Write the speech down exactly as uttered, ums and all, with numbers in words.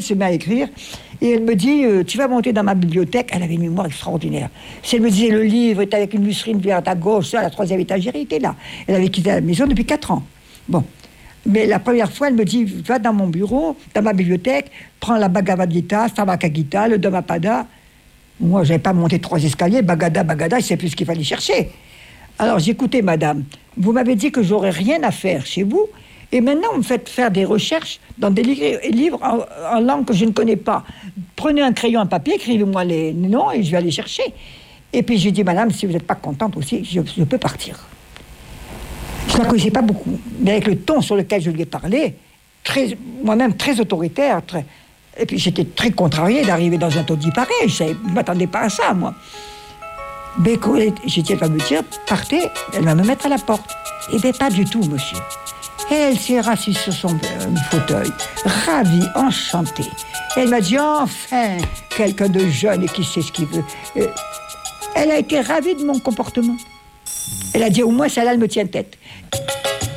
se met à écrire. Et elle me dit, euh, tu vas monter dans ma bibliothèque. Elle avait une mémoire extraordinaire. Si elle me disait, le livre est avec une lustrine verte à gauche, à la troisième étagère, il était là. Elle avait quitté la maison depuis quatre ans. Bon. Mais la première fois, elle me dit, va dans mon bureau, dans ma bibliothèque, prends la Bhagavad Gita, Stavaka Gita, le Dhammapada. Moi, je n'avais pas monté trois escaliers, Bagada, Bagada, je ne sais plus ce qu'il fallait chercher. Alors, j'écoutais, madame, vous m'avez dit que j'aurais rien à faire chez vous, et maintenant, vous me faites faire des recherches dans des li- livres en, en langue que je ne connais pas. Prenez un crayon, un papier, écrivez-moi les noms et je vais aller chercher. Et puis, j'ai dit, madame, si vous n'êtes pas contente aussi, je, je peux partir. Je ne la connaissais pas beaucoup, mais avec le ton sur lequel je lui ai parlé, très, moi-même très autoritaire, très... et puis j'étais très contrariée d'arriver dans un taudis pareil, je ne m'attendais pas à ça, moi. Mais j'ai dit, elle va me dire, partez, elle va me mettre à la porte. Eh bien, pas du tout, monsieur. Et elle s'est rassise sur son euh, fauteuil, ravie, enchantée. Elle m'a dit, enfin, quelqu'un de jeune et qui sait ce qu'il veut. Euh, elle a été ravie de mon comportement. Elle a dit, au moins, celle-là, elle me tient tête.